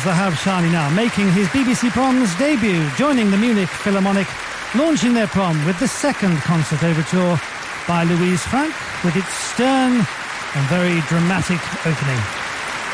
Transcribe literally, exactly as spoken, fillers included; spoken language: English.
Zahab Shani now, making his B B C Proms debut, joining the Munich Philharmonic, launching their prom with the second concert overture by Louise Franck, with its stern and very dramatic opening.